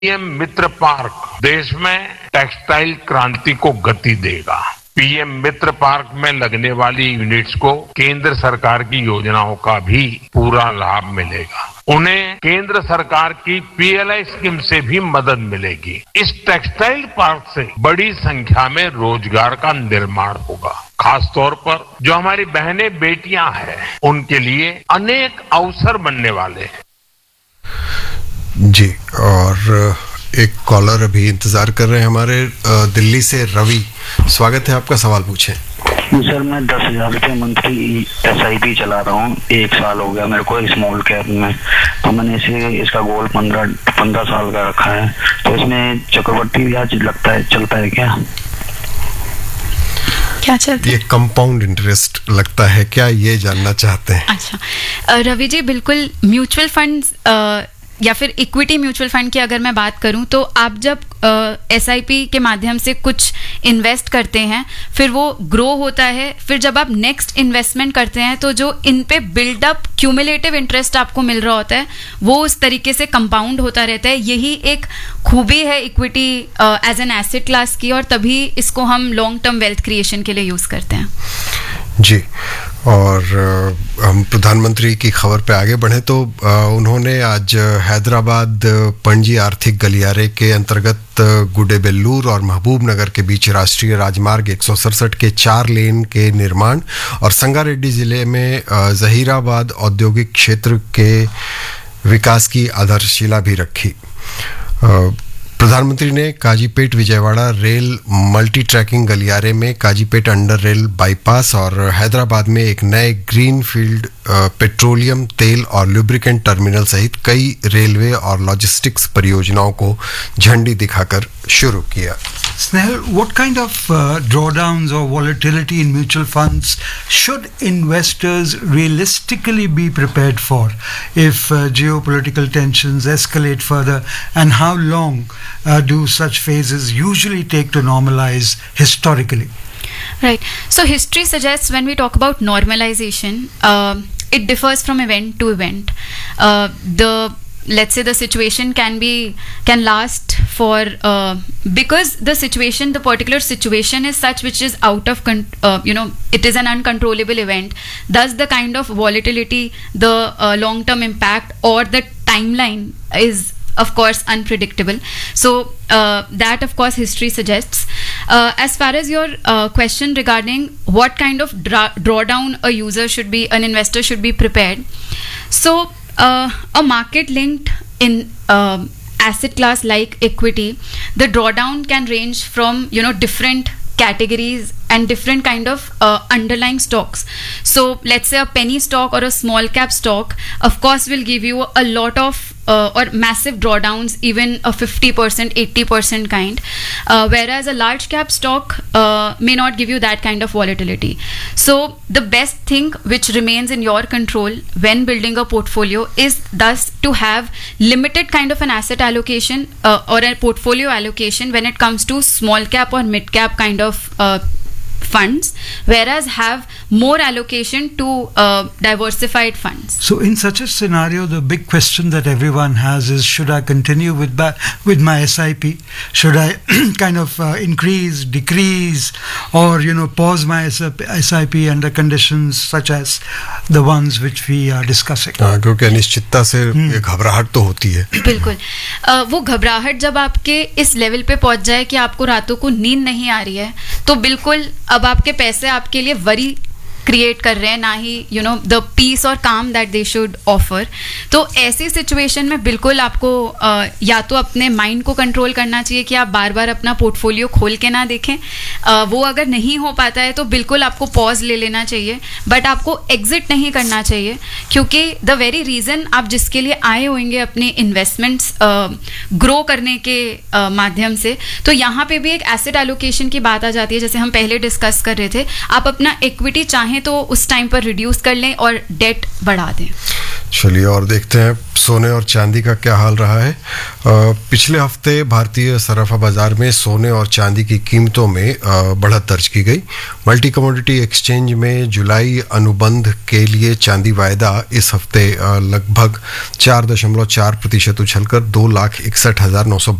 PM मित्र park देश में textile क्रांति को गति देगा। पीएम मित्र पार्क में लगने वाली यूनिट्स को केंद्र सरकार की योजनाओं का भी पूरा लाभ मिलेगा। उन्हें केंद्र सरकार की पीएलआई स्कीम से भी मदद मिलेगी। इस टेक्सटाइल पार्क से बड़ी संख्या में रोजगार का निर्माण होगा। खास तौर पर जो हमारी बहनें बेटियां हैं उनके लिए अनेक अवसर बनने वाले हैं। जी, और एक कॉलर अभी इंतजार कर रहे हैं हमारे दिल्ली से। रवि, स्वागत है आपका, सवाल पूछें। सर, मैं 10,000 रुपये मंथली SIP चला रहा हूँ। 1 साल हो गया मेरे को स्मॉल कैप में, तो मैंने इसका गोल 15 साल का रखा है। तो इसमें चक्रवर्ती ब्याज लगता है, चलता है क्या चलता है? ये कंपाउंड इंटरेस्ट लगता है क्या, ये जानना चाहते हैं। अच्छा रवि जी, बिल्कुल। म्यूचुअल फंड्स या फिर इक्विटी म्यूचुअल फंड की अगर मैं बात करूं तो आप जब SIP के माध्यम से कुछ इन्वेस्ट करते हैं, फिर वो ग्रो होता है, फिर जब आप नेक्स्ट इन्वेस्टमेंट करते हैं तो जो इन पे बिल्डअप क्यूमुलेटिव इंटरेस्ट आपको मिल रहा होता है वो उस तरीके से कंपाउंड होता रहता है। यही एक खूबी है equity as an asset class की, और तभी इसको हम लॉन्ग टर्म वेल्थ क्रिएशन के लिए यूज करते हैं। जी, और हम प्रधानमंत्री की खबर पे आगे बढ़े तो उन्होंने आज हैदराबाद पणजी आर्थिक गलियारे के अंतर्गत गुडेबेल्लूर और महबूब नगर के बीच राष्ट्रीय राजमार्ग 167 के 4 लेन के निर्माण और संगारेड्डी जिले में जहीराबाद औद्योगिक क्षेत्र के विकास की आधारशिला भी रखी। प्रधानमंत्री ने Kazipet Vijayawada rail multi tracking गलियारे में काजीपेट अंडर रेल बाईपास और हैदराबाद में एक नए ग्रीन फील्ड पेट्रोलियम तेल और लुब्रिकेंट टर्मिनल सहित कई रेलवे और लॉजिस्टिक्स परियोजनाओं को झंडी दिखाकर शुरू किया। Snehal, what kind of drawdowns or volatility in mutual funds should investors realistically be prepared for if geopolitical tensions escalate further, and how long do such phases usually take to normalize historically? Right. So history suggests when we talk about normalization, it differs from event to event. Let's say the situation can last for because the particular situation is such which is out of it is an uncontrollable event. Thus the kind of volatility, the long term impact or the timeline is of course unpredictable. So that of course history suggests. As far as your question regarding what kind of drawdown an investor should be prepared, so a market linked in asset class like equity, the drawdown can range from different categories and different kind of underlying stocks. So let's say a penny stock or a small cap stock of course will give you a lot of or massive drawdowns, even a 50%, 80% kind, whereas a large cap stock may not give you that kind of volatility. So the best thing which remains in your control when building a portfolio is thus to have limited kind of an asset allocation or a portfolio allocation when it comes to small cap or mid cap kind of funds, whereas have more allocation to diversified funds. So in such a scenario, the big question that everyone has is, should I continue with my SIP? Should I kind of increase, decrease, or pause my SIP under conditions such as the ones which we are discussing? क्योंकि अनिश्चितता से घबराहट तो होती है। बिल्कुल, वो घबराहट जब आपके इस लेवल पे पहुंच जाए कि आपको रातों को नींद नहीं आ रही है, तो बिल्कुल अब आपके पैसे आपके लिए वरी क्रिएट कर रहे हैं, ना ही द पीस और काम दैट दे शुड ऑफर। तो ऐसी सिचुएशन में बिल्कुल आपको या तो अपने माइंड को कंट्रोल करना चाहिए कि आप बार बार अपना पोर्टफोलियो खोल के ना देखें। वो अगर नहीं हो पाता है तो बिल्कुल आपको पॉज ले लेना चाहिए, बट आपको एग्जिट नहीं करना चाहिए, क्योंकि द वेरी रीज़न आप जिसके लिए आए होंगे अपने इन्वेस्टमेंट्स ग्रो करने के माध्यम से, तो यहाँ पे भी एक एसेट एलोकेशन की बात आ जाती है। जैसे हम पहले डिस्कस कर रहे थे, आप अपना इक्विटी चाहे चाहें तो उस टाइम पर रिड्यूस कर लें और डेट बढ़ा दें। चलिए और देखते हैं सोने और चांदी का क्या हाल रहा है। पिछले हफ्ते भारतीय सराफा बाजार में सोने और चांदी की कीमतों में बढ़त दर्ज की गई। मल्टी कमोडिटी एक्सचेंज में जुलाई अनुबंध के लिए चांदी वायदा इस हफ्ते लगभग 4.4% उछलकर 2,61,900